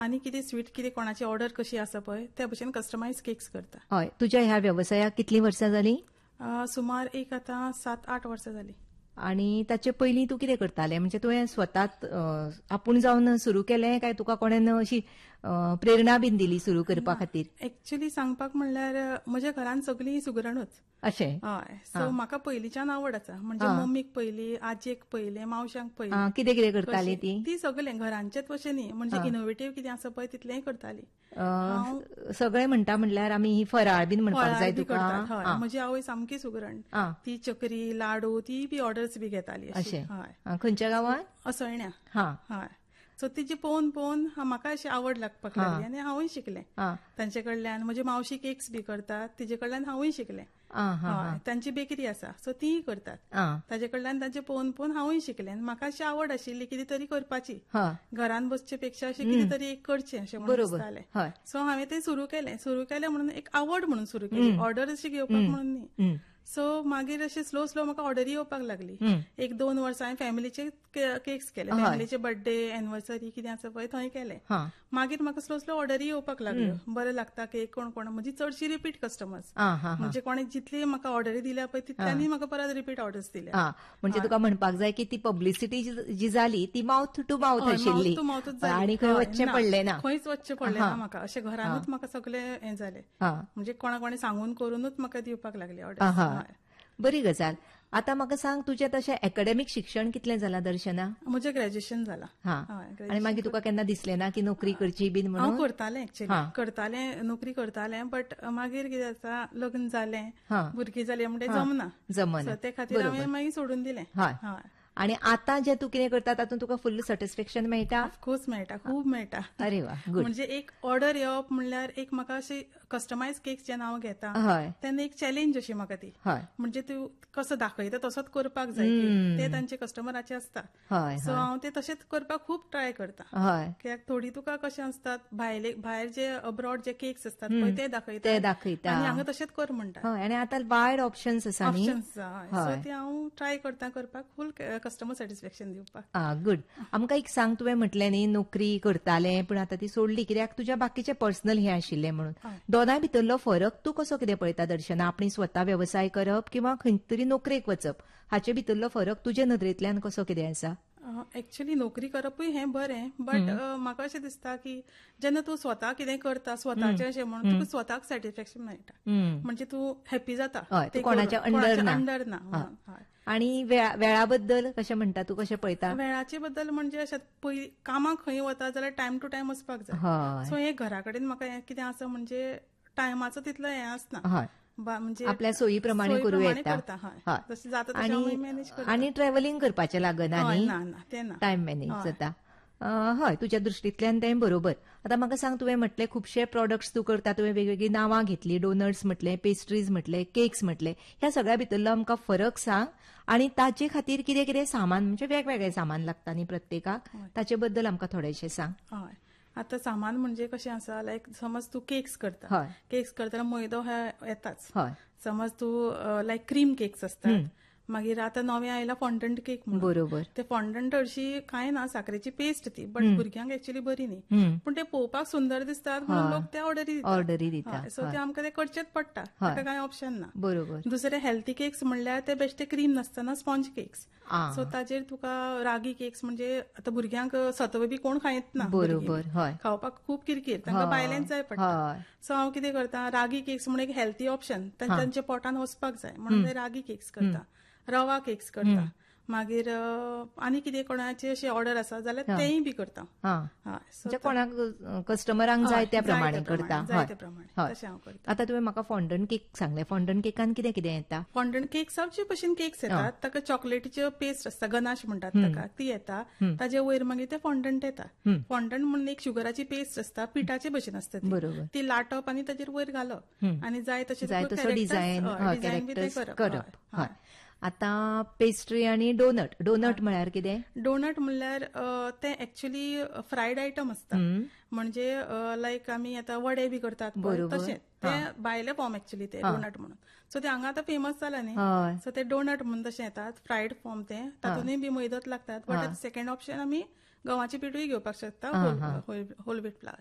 आनी कितें स्वीट कितें कोणाची ऑर्डर कशी आसा पळय त्या भशेन कस्टमायज केक्स करता. हय, तुज्या ह्या व्यवसायाक कितली वर्सां जाली? सुमार एक आतां 7-8 वर्सां जाली. आणि ताचे पयलीं तूं कितें करतालें? म्हणजे तुवें स्वतात आपूण जावन सुरू केलें काय तुका कोणेन अशी प्रेरणा बीन दिली सुरू करपा खातीर? एक्चुअली सांगपाक म्हणल्यार म्हज्या घरांत सगळीं सुगरणूच. अशें? हय, सो म्हाका पयलींच्यान आवड आसा. म्हणजे मम्मीक पयली, आजयेक पयलें, मावश्यांक पयलें. कितें कितें करताली ती सगळें घरांचेच भशेन न्ही, म्हणजे इनोव्हेटीव्ह कितें आसा पळय तितलेंय करताली. सगळें म्हणटा म्हणल्यार आमी ही फराळ बीन म्हणपाक जाय तुका? हय, म्हजी आवय सामकी सुगरण. ती चकरी, लाडू ती बी ऑर्डर्स बी घेताली. अशें? हय. खंयच्या गांवांत? असोळण्या. हय. सो तिची पळोवन पळोवन म्हाका अशी आवड लागपाक लागली आनी हांवूय शिकलें तांचे कडल्यान. म्हजी मावशी केक्स बी करतात तिचे कडल्यान हांवूय शिकलें. तांची बेकरी आसा सो तीय करतात. ताचे कडल्यान तांचे पळोवन पळोवन हांवूय शिकलें. म्हाका अशी आवड आशिल्ली कितें तरी करपाची, घरान बसचे पेक्षा अशें कितें तरी एक करचें अशें म्हणून दिसतालें. सो हांवें तें सुरू केलें म्हणून एक आवड म्हणून सुरू केली, ऑर्डर अशी घेवपाक म्हणून न्ही. सो मागीर अशें स्लो स्लो म्हाका ऑर्डरी येवपाक लागली. 1-2 वर्सां हांवें फॅमिलीचे केक्स केले, फॅमिलीचे बर्थडे एनिवर्सरी कितें आसा पळय थंय केले. मागीर म्हाका स्लो स्लो ऑर्डरी येवपाक लागल्यो. बरें लागता केक, कोण कोण म्हणजे चडशी रिपीट कस्टमर्स, म्हणजे कोणी जितली म्हाका ऑर्डरी दिल्या पळय तितल्यांनी म्हाका परत रिपीट ऑर्डर्स दिल्या. म्हणजे तुका म्हणपाक जाय की ती पब्लिसिटी जी जाली ती माउथ टू माउथ आशिल्ली आणि खंय वचचें पडलें ना, खंयच वचचें पडलें ना म्हाका. अशें घरानूच म्हाका सगळें हें जालें, म्हणजे कोणा सांगून करूनच म्हाका दिवपाक लागली ऑर्डर. बरी गजाल. आता म्हाका सांग, तुजें तशें अकॅडमीक शिक्षण कितलें जालां दर्शना? म्हजें ग्रॅज्युएशन जालां. आनी मागीर तुका केन्ना दिसलें ना की नोकरी करची बीन म्हणून? हांव करतालें एक्चुअली, नोकरी करतालें, बट मागीर कितें जाता लग्न जालें, भुरगीं जालीं म्हणटा जमना, ते खातीर हांवें मागीर सोडून दिलें. आणि आता जे तू कितें करता तातूंत तुका फुल्ल सॅटिस्फॅक्शन मेळटा? ऑफकोर्स मेळटा, खूब मेळटा. अरे वा, गुड. म्हणजे एक ऑर्डर येवप म्हणल्यार एक म्हाका अशी कस्टमायज केक्स जेन्ना हांव घेता तेन्ना एक चॅलेंज अशी म्हाका ती. म्हणजे तूं कसो दाखयता तसोच करपाक जाय, ते तांचे कस्टमराचे आसता. सो हांव ते तशेंच करपाक खूब ट्राय करता. कित्याक थोडी तुका कशें आसतात भायर जे अब्रॉड जे केक्स आसतात पळय ते दाखयता आनी हांगा तशेंच कर म्हणटा. आनी आतां वायड ऑप्शन्स आसा न्ही, सो ते हांव ट्राय करता करपाक फुल कस्टमर सॅटिस्फॅक्शन दिवपाक. गुड. आमकां एक सांग, तुवें म्हटलें न्ही नोकरी करतालें पण आतां ती सोडली कित्याक तुज्या बाकीचे पर्सनल हे आशिल्ले म्हणून. दोनांय भितरलो फरक तूं कसो कितें पळयता दर्शना? आपणी स्वता व्यवसाय करप किंवा खंय तरी नोकरेक वचप, हाचे भितरलो फरक तुजे नदरेंतल्यान कसो कितें आसा? एक्चुअली नोकरी करपूय हें बरें, बट म्हाका अशें दिसता की जेन्ना तूं स्वता कितें करता स्वताचें अशें म्हणून तुका स्वताक सॅटिस्फॅक्शन मेळटा, म्हणजे तूं हॅप्पी जाता, कोणाच्या अंडर ना. आणि वेळा बद्दल कशें म्हणटा तूं, कशें पळयता? वेळाचे बद्दल म्हणजे अशें पयलीं कामाक खंय वता जाल्यार टायम टू टायम वचपाक जाय. सो हे घरा कडेन म्हाका कितें आसा म्हणजे टायमाचो तितलो हें आसना, म्हणजे आपल्या सोयी प्रमाणे करूं येता. आणि ट्रॅव्हलिंग करपाचें लागना न्ही, टायम मॅनेज जाता. हय, तुज्या दृश्टींतल्यान तें बरोबर. आतां म्हाका सांग, तुवें म्हटलें खुबशे प्रॉडक्ट्स तूं करता, तुवें वेगवेगळी नांवां घेतली, डोनट्स म्हटले, पेस्ट्रीज म्हटले, केक्स म्हटले, ह्या सगळ्या भितरलो आमकां फरक सांग. आणि ताचे खातीर कितें कितें सामान, म्हणजे वेगवेगळें सामान लागता न्ही प्रत्येकाक, ताचे बद्दल आमकां थोडेशें सांग. आता सामान म्हणजे कशें आसा, लायक समज तूं केक्स करता मैदो येताच. समज तूं लायक क्रीम केक्स आसतात, मागीर आतां नवें आयला फॉन्डंट केक म्हणून. बरोबर. ते फॉन्डंट हरशी कांय ना, साखरेची पेस्ट ती, बट भुरग्यांक एक्चुअली बरी न्ही, पण ते पळोवपाक सुंदर दिसतात म्हणून लोक ते ऑर्डरी दितात. सो ते आमकां ते करचेच पडटा, ताका कांय ऑप्शन ना. बरोबर. दुसरे हेल्थी केक्स म्हणल्यार ते बेश्टे क्रीम नासतना स्पॉन्ज केक्स. सो ताजेर तुका रागी केक्स, म्हणजे आतां भुरग्यांक सत्व बी कोण खायत ना, बरोबर, खावपाक खूब किरकीर, तांकां भायलेंच जाय पडटा. सो हांव कितें करता, रागी केक्स म्हणून एक हेल्थी ऑप्शन, तांच्या पोटान वचपाक जाय म्हणून ते रागी केक्स करता. रवा केक्स करता. मागीर आनी कितें कोणाची अशी ऑर्डर आसा जाल्यार तेय बी करता. कोणाक कस्टमरांक जाय त्या प्रमाणे करता. आतां तुवें म्हाका फॉन्डंट केक सांगले, फॉन्डंट केकान कितें कितें येता? फॉन्डंट केक जावचे भशेन केक्स येतात, ताका चॉकलेटीच्यो पेस्ट आसता, गनाश म्हणटात ताका, ती येता. ताजे वयर मागीर ते फॉन्डंट येता. फॉन्डंट म्हणून एक शुगराची पेस्ट आसता, पिठाचे भशेन आसता ती लाटप आनी ताजेर वयर घालप आनी जाय तशें डिझायन बी ते करप. आतां पेस्ट्री आणि डोनट म्हळ्यार कितें? डोनट म्हणल्यार ते एक्चुअली फ्रायड आयटम आसता, म्हणजे लायक आमी आतां वडे बी करतात तशें, ते भायले फॉर्म एक्चुअली ते डोनट म्हणून. सो ते हांगा आतां फेमस जाला न्ही, सो ते डोनट म्हणून तशें येतात, फ्रायड फॉर्म ते, तातूंतय बी मैदोच लागतात. बट सेकंड ऑप्शन आमी गव्हाचे पिठूय घेवपाक शकता, होल व्हीट फ्लावर.